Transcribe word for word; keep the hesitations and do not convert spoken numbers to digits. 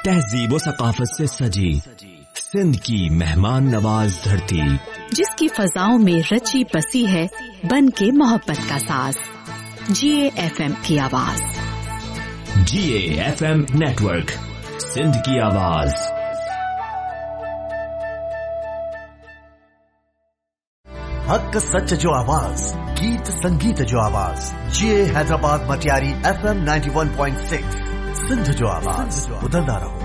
तहजीब व सकाफत से सजी सिंध की मेहमान नवाज धरती, जिसकी फजाओं में रची बसी है बन के मोहब्बत का साज। जीए एफ एम की आवाज। जीए एफ एम नेटवर्क, सिंध की आवाज। हक सच जो आवाज, गीत संगीत जो आवाज। जीए Hyderabad Matiari F M ninety one point six, Sindh जो आवाज। बुलंदा रहो।